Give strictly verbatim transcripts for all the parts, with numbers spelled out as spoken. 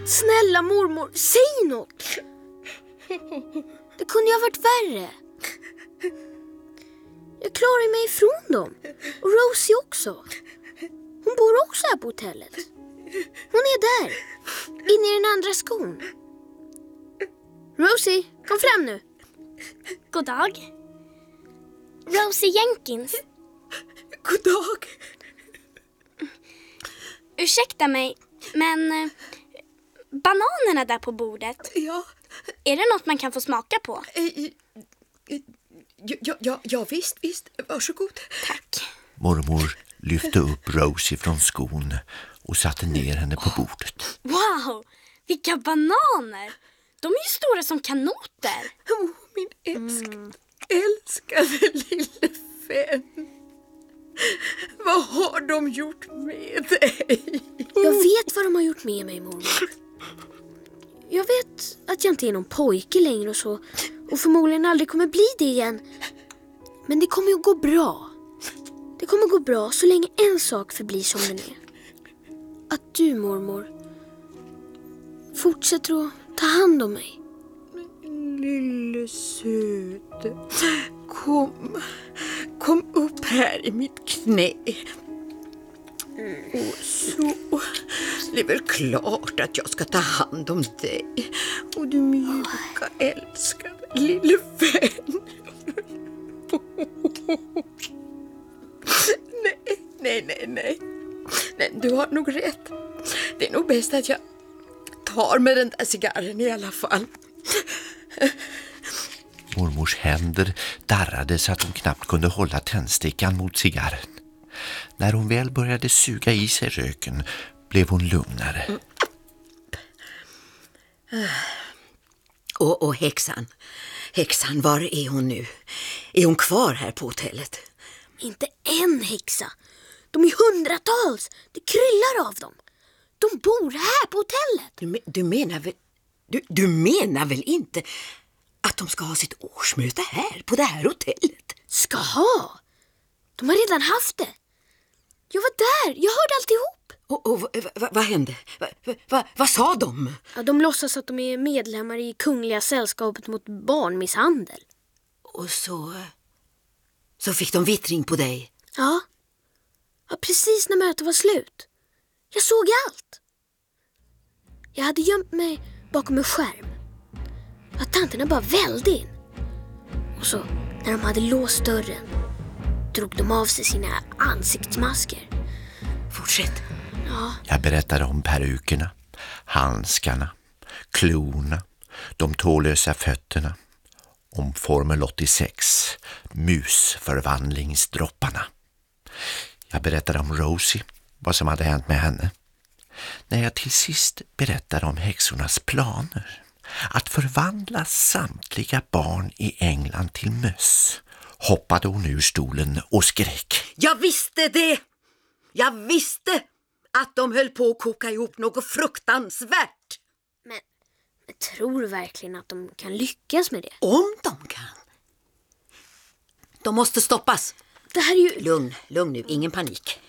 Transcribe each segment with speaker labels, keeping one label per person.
Speaker 1: Snälla mormor, säg något. Det kunde ju ha varit värre. Jag klarar mig ifrån dem. Och Rosie också. Hon bor också här på hotellet. Hon är där, inne i den andra skon. Rosie, kom fram nu.
Speaker 2: God dag. Rosie Jenkins.
Speaker 3: God dag.
Speaker 2: Ursäkta mig, men eh, bananerna där på bordet.
Speaker 3: Ja.
Speaker 2: Är det något man kan få smaka på?
Speaker 3: Eh, eh, ja, ja, ja, visst, visst. Varsågod.
Speaker 2: Tack.
Speaker 4: Mormor lyfte upp Rosie från skon och satte ner henne på bordet.
Speaker 2: Wow, vilka bananer! De är ju stora som kanoter.
Speaker 3: Oh, min älskade, mm. älskade lille vän. Vad har de gjort med dig?
Speaker 1: Jag vet vad de har gjort med mig, mormor. Jag vet att jag inte är någon pojke längre och så. Och förmodligen aldrig kommer bli det igen. Men det kommer ju gå bra. Det kommer gå bra så länge en sak förblir som den är. Att du, mormor, fortsätter att ta hand om mig.
Speaker 3: Lille söte, kom, kom upp här i mitt knä. Och så, det är väl klart att jag ska ta hand om dig. Och du mjuka, älskade lille vän. Nej, nej, nej, nej. Nej, du har nog rätt. Det är nog bäst att jag tar med den där cigarren i alla fall.
Speaker 4: Mormors händer darrade så att hon knappt kunde hålla tändstickan mot cigarren. När hon väl började suga i sig röken blev hon lugnare.
Speaker 3: Mm. Och, och häxan, häxan, var är hon nu? Är hon kvar här på hotellet?
Speaker 1: Inte en häxa. De är hundratals. Det kryllar av dem. De bor här på hotellet.
Speaker 3: Du, du menar väl du, du menar väl inte att de ska ha sitt årsmöte här på det här hotellet?
Speaker 1: Ska ha? De har redan haft det. Jag var där. Jag hörde alltihop.
Speaker 3: Och, och vad va, va hände? Vad va, va, va sa de?
Speaker 1: Ja, de låtsas att de är medlemmar i Kungliga sällskapet mot barnmisshandel.
Speaker 3: Och så så fick de vittring på dig.
Speaker 1: Ja. Ja, precis när mötet var slut. Jag såg allt. Jag hade gömt mig bakom en skärm. Att tanterna bara välde in. Och så, när de hade låst dörren, drog de av sig sina ansiktsmasker.
Speaker 3: Fortsätt.
Speaker 1: Ja.
Speaker 4: Jag berättade om perukerna, handskarna, klorna, de tålösa fötterna, om formel åttiosex, musförvandlingsdropparna. Jag berättade om Rosie, vad som hade hänt med henne. När jag till sist berättade om häxornas planer, att förvandla samtliga barn i England till möss, hoppade hon ur stolen och skrek.
Speaker 3: Jag visste det! Jag visste att de höll på att koka ihop något fruktansvärt.
Speaker 1: Men, men tror du verkligen att de kan lyckas med det?
Speaker 3: Om de kan. De måste stoppas.
Speaker 1: Det här är ju...
Speaker 3: Lugn, lugn nu, ingen panik.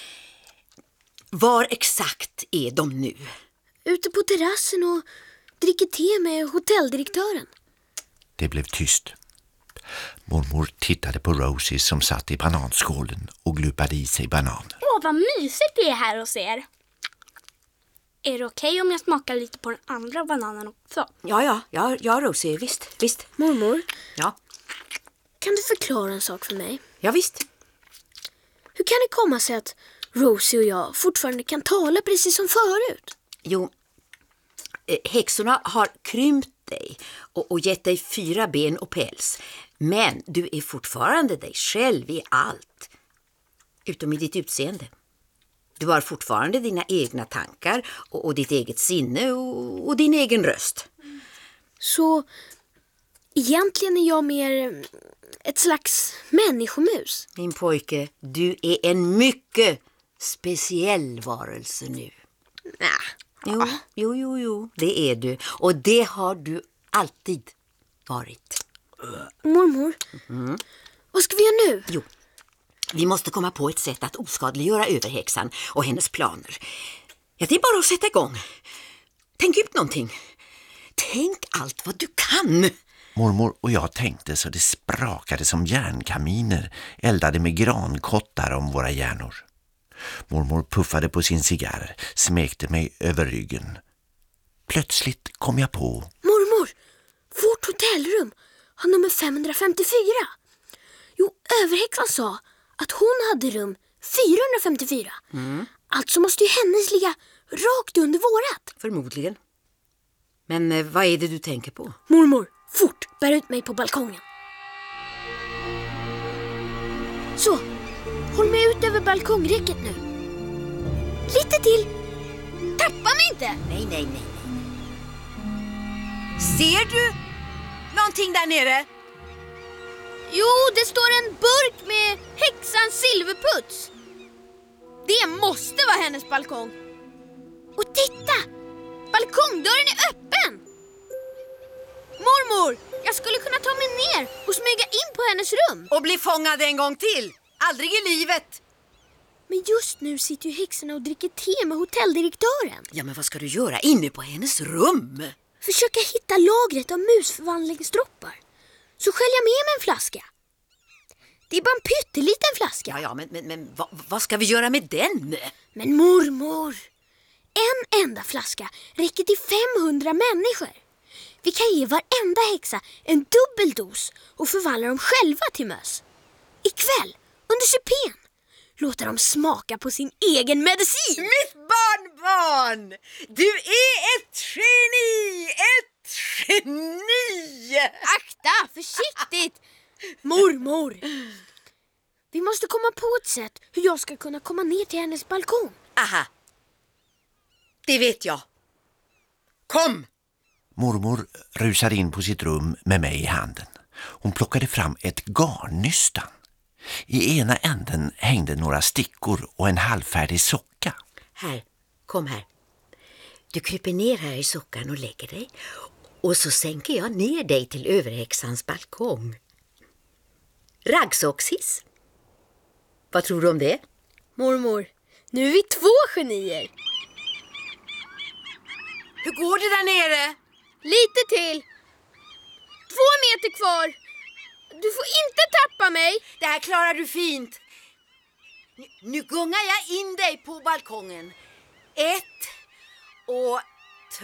Speaker 3: Var exakt är de nu?
Speaker 1: Ute på terrassen och dricker te med hotelldirektören.
Speaker 4: Det blev tyst. Mormor tittade på Rosie som satt i bananskålen och glupade i sig bananer.
Speaker 2: Åh, vad mysigt det är här hos er. Är det okej okay om jag smakar lite på den andra bananen också?
Speaker 3: Ja, ja, ja, ja Rosie, visst, visst.
Speaker 1: Mormor,
Speaker 3: Ja.
Speaker 1: kan du förklara en sak för mig?
Speaker 3: Ja, visst.
Speaker 1: Hur kan det komma sig att Rosie och jag fortfarande kan tala precis som förut?
Speaker 3: Jo, eh, häxorna har krympt dig och, och gett dig fyra ben och päls. Men du är fortfarande dig själv i allt. Utom i ditt utseende. Du har fortfarande dina egna tankar och, och ditt eget sinne och, och din egen röst.
Speaker 1: Så egentligen är jag mer ett slags människomus.
Speaker 3: Min pojke, du är en mycket speciell varelse nu.
Speaker 1: Nä.
Speaker 3: Jo, jo, jo, jo, det är du. Och det har du alltid varit.
Speaker 1: Mormor,
Speaker 3: Mm.
Speaker 1: vad ska vi göra nu?
Speaker 3: Jo, vi måste komma på ett sätt att oskadliggöra överhäxan och hennes planer. Ja, det är bara att sätta igång. Tänk ut någonting. Tänk allt vad du kan.
Speaker 4: Mormor och jag tänkte så det sprakade som järnkaminer, eldade med grankottar om våra hjärnor. Mormor puffade på sin cigarr, smekte mig över ryggen. Plötsligt kom jag på...
Speaker 1: Mormor, vårt hotellrum har nummer femhundrafemtiofyra. Jo, överhäxan sa att hon hade rum fyrahundrafemtiofyra.
Speaker 3: Mm.
Speaker 1: Alltså måste ju hennes ligga rakt under vårat.
Speaker 3: Förmodligen. Men eh, vad är det du tänker på?
Speaker 1: Mormor, fort, bär ut mig på balkongen. Så, håll mig ut över balkongräcket nu. Lite till. Tappa mig inte.
Speaker 3: Nej, nej, nej. Ser du någonting där nere?
Speaker 1: Jo, det står en burk med häxans silverputs. Det måste vara hennes balkong. Och titta! Balkongdörren är öppen! Mormor, jag skulle kunna ta mig ner och smyga in på hennes rum.
Speaker 3: Och bli fångad en gång till. Aldrig i livet.
Speaker 1: Men just nu sitter ju häxorna och dricker te med hotelldirektören.
Speaker 3: Ja, men vad ska du göra inne på hennes rum?
Speaker 1: Försöka hitta lagret av musförvandlingsdroppar. Så skölja med mig en flaska. Det är bara en pytteliten flaska.
Speaker 3: Ja, ja, men, men, men vad, vad ska vi göra med den?
Speaker 1: Men mormor, en enda flaska räcker till femhundra människor. Vi kan ge varenda häxa en dubbel dos och förvandla dem själva till möss. Ikväll, under supén, låta dem smaka på sin egen medicin.
Speaker 3: Mitt barnbarn! Du är ett geni! Ett geni!
Speaker 1: Akta, försiktigt! Mormor, vi måste komma på ett sätt hur jag ska kunna komma ner till hennes balkong.
Speaker 3: Aha, det vet jag. Kom!
Speaker 4: Mormor rusade in på sitt rum med mig i handen. Hon plockade fram ett garnnystan. I ena änden hängde några stickor och en halvfärdig socka.
Speaker 3: Här, kom här. Du kryper ner här i sockan och lägger dig. Och så sänker jag ner dig till överhäxans balkong. Raggsocksis. Vad tror du om det?
Speaker 1: Mormor, nu är vi två genier.
Speaker 3: Hur går det där nere?
Speaker 1: Lite till. Två meter kvar. Du får inte tappa mig.
Speaker 3: Det här klarar du fint. Nu, nu gungar jag in dig på balkongen. Ett och